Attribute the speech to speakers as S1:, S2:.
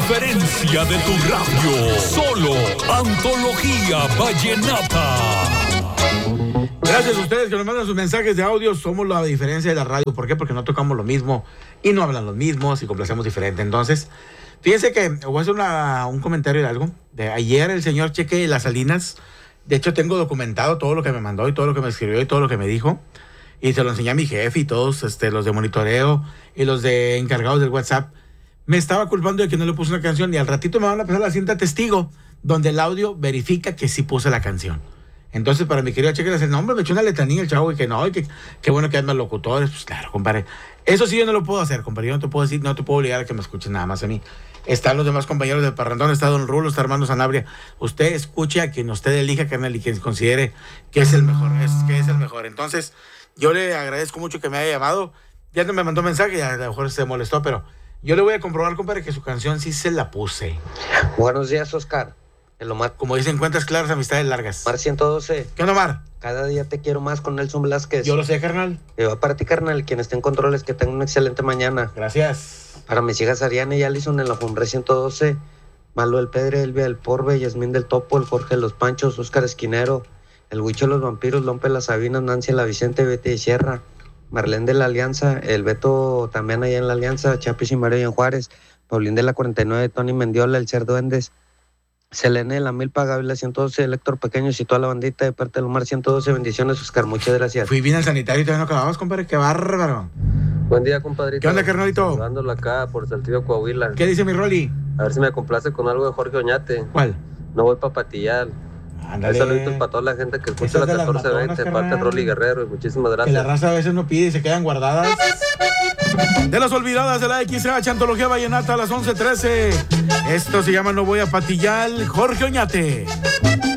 S1: diferencia de tu radio. Solo Antología Vallenata.
S2: Gracias a ustedes que nos mandan sus mensajes de audio. Somos la diferencia de la radio. ¿Por qué? Porque no tocamos lo mismo y no hablan los mismos y complacemos diferente. Entonces, fíjense que voy a hacer un comentario de algo. De ayer el señor Cheque Las Salinas, de hecho tengo documentado todo lo que me mandó y todo lo que me escribió y todo lo que me dijo. Y se lo enseñé a mi jefe y todos los de monitoreo y los de encargados del WhatsApp. Me estaba culpando de que no le puse una canción y al ratito me van a pasar la cinta testigo donde el audio verifica que sí puse la canción. Entonces, para mi querido Cheque, el nombre me echó una letanía el chavo y que no, y que qué bueno que hay más locutores. Pues claro, compadre. Eso sí yo no lo puedo hacer, compadre. Yo no te puedo decir, no te puedo obligar a que me escuchen nada más a mí. Están los demás compañeros del Parrandón, está Don Rulo, está Hermano Sanabria. Usted escuche a quien usted elija, carnal, y quien considere que es el mejor, que es el mejor. Entonces, yo le agradezco mucho que me haya llamado. Ya no me mandó mensaje, ya a lo mejor se molestó, pero yo le voy a comprobar, compadre, que su canción sí se la puse.
S3: Buenos días, Oscar. El Omar.
S2: Como dicen, cuentas claras, amistades largas.
S3: Omar 112.
S2: ¿Qué onda, Omar?
S3: Cada día te quiero más con Nelson Velázquez.
S2: Yo lo sé, carnal.
S3: Y va para ti, carnal. Quien esté en controles, que tenga una excelente mañana.
S2: Gracias.
S3: Para mis hijas Ariana y Allison en la Fumbre 112. Malo el Pedre, Elvia del Porbe, Yasmín del Topo, el Jorge de los Panchos, Óscar Esquinero, el Huicho de los Vampiros, Lompe las Sabinas, Nancy la Vicente, Betty de Sierra, Marlene de la Alianza, el Beto también allá en la Alianza, Chapis y Mario en Juárez, Paulín de la 49, Tony Mendiola, el Cer Duendes, Selene de la Milpa, Gaby la 112, el Héctor Pequeño y toda la bandita de parte del Omar 112. Bendiciones, Oscar, muchas gracias.
S2: Fui bien al sanitario y todavía no acabamos, compadre. Qué bárbaro.
S4: Buen día, compadrito.
S2: ¿Qué onda, carnalito?
S4: Saludándola acá por Saltillo, Coahuila.
S2: ¿Qué dice mi Rolly?
S4: A ver si me complace con algo de Jorge Oñate.
S2: ¿Cuál?
S4: No voy pa' Patillar.
S2: Ándale.
S4: Saluditos para toda la gente que escucha la 1420, parte de Rolly Guerrero, y muchísimas gracias.
S2: Que la raza a veces no pide y se quedan guardadas. De las olvidadas de la XH Antología Vallenata a las 11:13. Esto se llama No Voy a Patillar, Jorge Oñate.